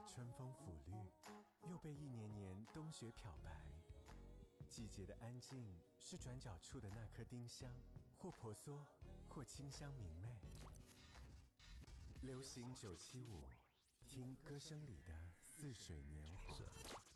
春风抚绿，又被一年年冬雪漂白。季节的安静是转角处的那颗丁香，或婆娑，或清香明媚。流行975，听歌声里的似水年华。